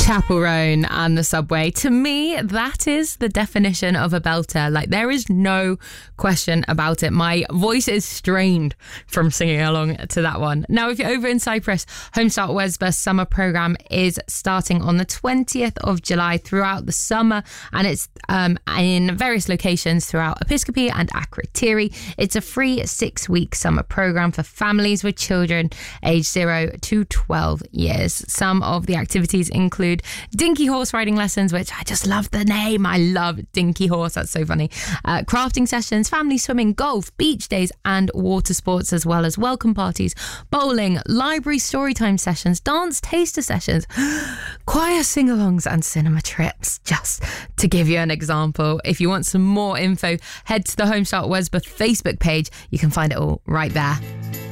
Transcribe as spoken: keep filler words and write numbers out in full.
Chapel Roan and the Subway. To me, that is the definition of a belter. Like, there is no question about it. My voice is strained from singing along to that one. Now, if you're over in Cyprus, Homestart Wesba summer programme is starting on the twentieth of July throughout the summer, and it's um, in various locations throughout Episcopi and Akrotiri. It's a free six-week summer programme for families with children aged zero to twelve years. Some of the activities include dinky horse riding lessons, which I just love the name. I love dinky horse. That's so funny. Uh, crafting sessions, family swimming, golf, beach days and water sports, as well as welcome parties, bowling, library storytime sessions, dance taster sessions, choir sing-alongs and cinema trips, just to give you an example. If you want some more info, head to the Homestart Wesba Facebook page. You can find it all right there.